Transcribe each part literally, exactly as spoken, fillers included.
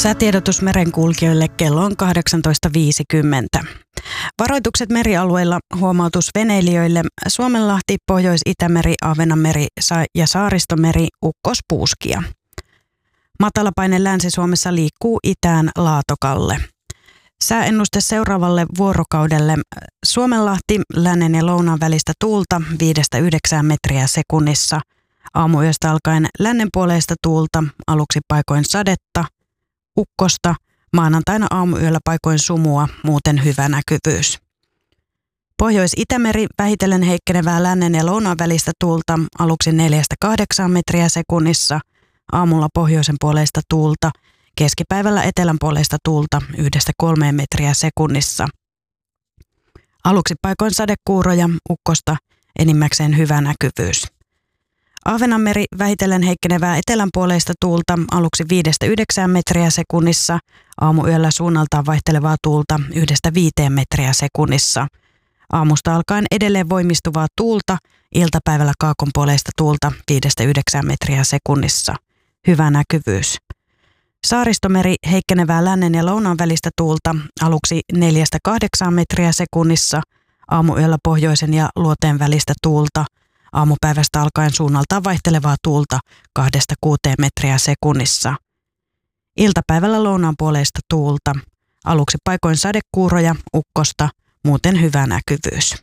Säätiedotus merenkulkijoille kello on kahdeksantoista viisikymmentä. Varoitukset merialueilla, huomautus veneilijöille: Suomenlahti, Pohjois-Itämeri, Ahvenanmeri ja Saaristomeri ukkospuuskia. Matalapaine Länsi-Suomessa liikkuu itään Laatokalle. Sääennuste seuraavalle vuorokaudelle: Suomenlahti, lännen ja lounaan välistä tuulta viidestä yhdeksään metriä sekunnissa. Aamuyöstä alkaen lännenpuoleista tuulta, aluksi paikoin sadetta, ukkosta, maanantaina aamuyöllä paikoin sumua, muuten hyvä näkyvyys. Pohjois-Itämeri, vähitellen heikkenevää lännen ja lounaan välistä tuulta, aluksi neljästä kahdeksaan metriä sekunnissa, aamulla pohjoisen puoleista tuulta, keskipäivällä etelän puoleista tuulta yhdestä kolmeen metriä sekunnissa. Aluksi paikoin sadekuuroja, ukkosta, enimmäkseen hyvä näkyvyys. Ahvenanmeri, vähitellen heikkenevää etelänpuoleista tuulta, aluksi viidestä yhdeksään metriä sekunnissa, aamuyöllä suunnaltaan vaihtelevaa tuulta yhdestä viiteen metriä sekunnissa. Aamusta alkaen edelleen voimistuvaa tuulta, iltapäivällä kaakonpuoleista tuulta viidestä yhdeksään metriä sekunnissa. Hyvä näkyvyys. Saaristomeri, heikkenevää lännen ja lounaan välistä tuulta, aluksi neljästä kahdeksaan metriä sekunnissa, aamuyöllä pohjoisen ja luoteen välistä tuulta, aamupäivästä alkaen suunnaltaan vaihtelevaa tuulta kahdesta kuuteen metriä sekunnissa. Iltapäivällä lounaan puoleista tuulta, aluksi paikoin sadekuuroja, ukkosta, muuten hyvä näkyvyys.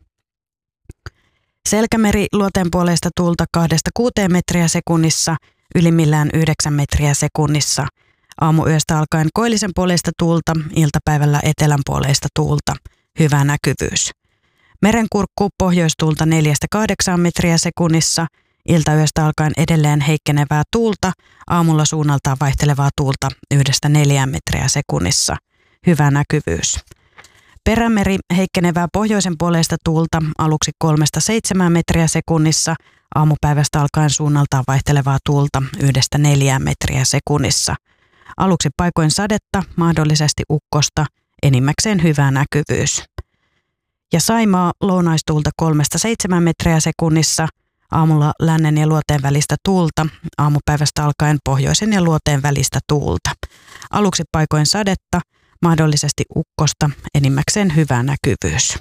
Selkämeri, luoteen puoleista tuulta kahdesta kuuteen metriä sekunnissa, ylimmillään yhdeksän metriä sekunnissa. Aamuyöstä alkaen koillisen puoleista tuulta, iltapäivällä etelän puoleista tuulta, hyvä näkyvyys. Merenkurkku, pohjoistuulta neljästä kahdeksaan metriä sekunnissa, iltayöstä alkaen edelleen heikkenevää tuulta, aamulla suunnaltaan vaihtelevaa tuulta yhdestä neljään metriä sekunnissa. Hyvä näkyvyys. Perämeri, heikkenevää pohjoisen puoleista tuulta, aluksi kolmesta seitsemään metriä sekunnissa, aamupäivästä alkaen suunnaltaan vaihtelevaa tuulta yhdestä neljään metriä sekunnissa. Aluksi paikoin sadetta, mahdollisesti ukkosta, enimmäkseen hyvä näkyvyys. Ja Saimaa, lounaistuulta kolmesta seitsemään metriä sekunnissa, aamulla lännen ja luoteen välistä tuulta, aamupäivästä alkaen pohjoisen ja luoteen välistä tuulta. Aluksi paikoin sadetta, mahdollisesti ukkosta, enimmäkseen hyvä näkyvyys.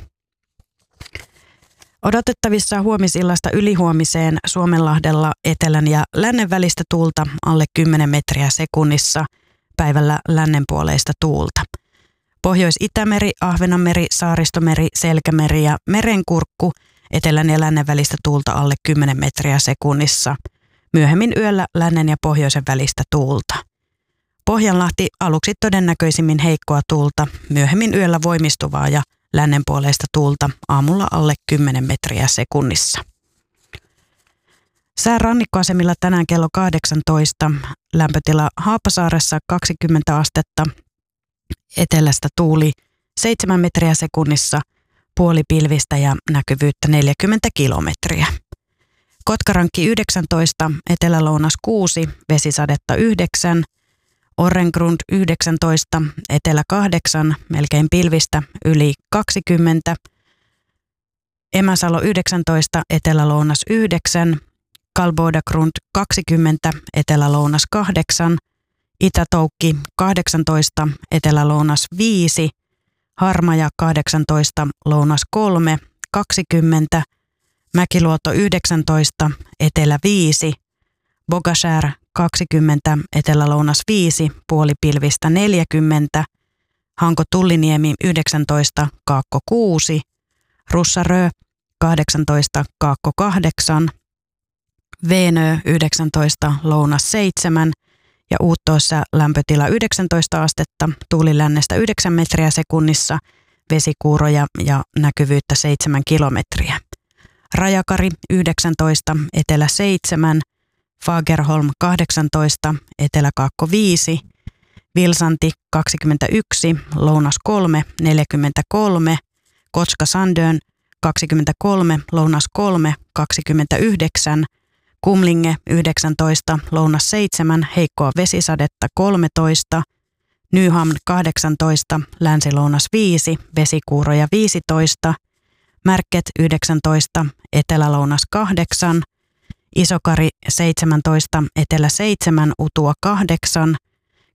Odotettavissa huomisillasta ylihuomiseen Suomenlahdella etelän ja lännen välistä tuulta alle kymmenen metriä sekunnissa, päivällä lännenpuoleista tuulta. Pohjois-Itämeri, Ahvenanmeri, Saaristomeri, Selkämeri ja Merenkurkku, etelän ja lännen välistä tuulta alle kymmenen metriä sekunnissa. Myöhemmin yöllä lännen ja pohjoisen välistä tuulta. Pohjanlahti, aluksi todennäköisimmin heikkoa tuulta, myöhemmin yöllä voimistuvaa ja lännenpuoleista tuulta, aamulla alle kymmenen metriä sekunnissa. Sää rannikkoasemilla tänään kello kahdeksantoista, lämpötila Haapasaaressa kaksikymmentä astetta, etelästä tuuli seitsemän metriä sekunnissa, puoli pilvistä ja näkyvyyttä neljäkymmentä kilometriä. Kotkarankki yhdeksäntoista, etelä-lounas kuusi, vesisadetta yhdeksän, Orrengrund yhdeksäntoista, etelä kahdeksan, melkein pilvistä yli kaksikymmentä, Emäsalo yhdeksäntoista, etelä-lounas yhdeksän, Kalbodagrund kaksikymmentä, etelä-lounas kahdeksan, Itätoukki kahdeksantoista, etelä-lounas viisi, Harmaja kahdeksantoista, lounas kolme, kaksikymmentä, Mäkiluoto yhdeksäntoista, etelä viisi, Bogashär kaksikymmentä, etelä-lounas viisi, puolipilvistä neljäkymmentä, Hanko-Tulliniemi yhdeksäntoista, Kaakko kuusi, Russarö kahdeksantoista, Kaakko kahdeksan, Veenö yhdeksäntoista, lounas seitsemän ja Uuttoossa lämpötila yhdeksäntoista astetta, tuuli lännestä yhdeksän metriä sekunnissa, vesikuuroja ja näkyvyyttä seitsemän kilometriä. Rajakari yhdeksäntoista, etelä seitsemän, Fagerholm kahdeksantoista, etelä-kaakko viisi, Vilsanti kaksikymmentäyksi, lounas kolme, neljäkymmentäkolme, Kotska-Sandön kaksikymmentäkolme, lounas kolme, kaksikymmentäyhdeksän, Kumlinge yhdeksäntoista, lounas seitsemän, heikkoa vesisadetta kolmetoista, Nyhamn kahdeksantoista, länsi-lounas viisi, vesikuuroja viisitoista, Märket yhdeksäntoista, etelä-lounas kahdeksan, Isokari seitsemäntoista, etelä seitsemän, Utua kahdeksan,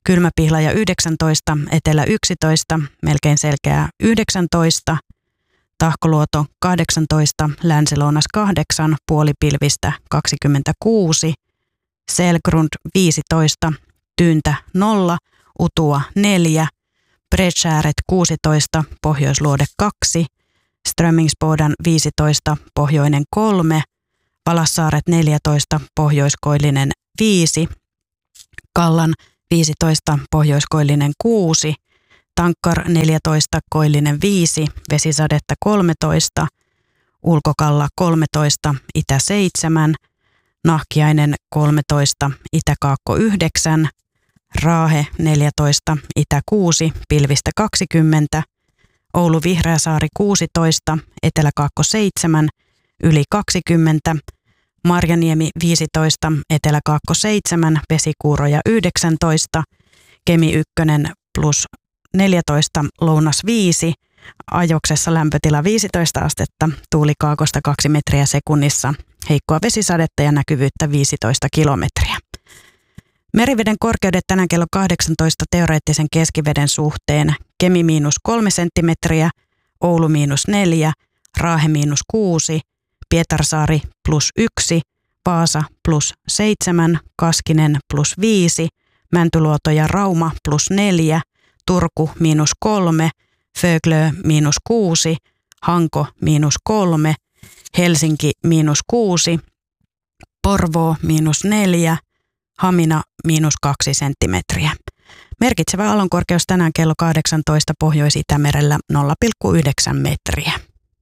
Kylmäpihlaja yhdeksäntoista, etelä yksitoista, melkein selkeää yhdeksäntoista. Tahkoluoto kahdeksantoista, länsilounas kahdeksan, puolipilvistä kaksikymmentäkuusi. Selgrund viisitoista, Tyyntä nolla, Utua neljä. Bredskääret kuusitoista, pohjoisluode kaksi. Strömingsbodan viisitoista, pohjoinen kolme. Valassaaret neljätoista, pohjoiskoillinen viisi. Kallan viisitoista, pohjoiskoillinen kuusi. Tankkar neljätoista, koillinen viisi, vesisadetta kolmetoista. Ulkokalla kolmetoista, itä seitsemän. Nahkiainen kolmetoista, itäkaakko yhdeksän. Raahe neljätoista, itä kuusi, pilvistä kaksikymmentä. Oulu Vihreäsaari kuusitoista, eteläkaakko seitsemän, yli kaksikymmentä. Marjaniemi viisitoista, eteläkaakko seitsemän, vesikuuroja yhdeksäntoista. Kemi ykkönen plus neljätoista, lounas viisi. Ajoksessa lämpötila viisitoista astetta, tuuli kaakosta kaksi metriä sekunnissa. Heikkoa vesisadetta ja näkyvyyttä viisitoista kilometriä. Meriveden korkeudet tänään kello kahdeksantoista teoreettisen keskiveden suhteen. Kemi miinus kolme senttimetriä, Oulu miinus neljä, Raahe miinus kuusi, Pietarsaari plus yksi, Vaasa plus seitsemän, Kaskinen plus viisi, Mäntyluoto ja Rauma plus neljä, Turku miinus kolme, Föglö miinus kuusi, Hanko miinus kolme, Helsinki miinus kuusi, Porvoo miinus neljä, Hamina miinus kaksi senttimetriä. Merkitsevä aallonkorkeus tänään kello kahdeksantoista Pohjois-Itämerellä nolla pilkku yhdeksän metriä.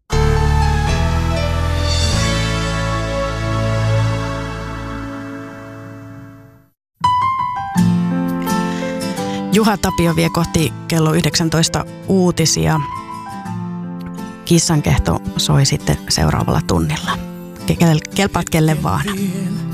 Juha Tapio vie kohti kello yhdeksäntoista uutisia. Kissankehto soi sitten seuraavalla tunnilla. Kelpaat kelle vaan.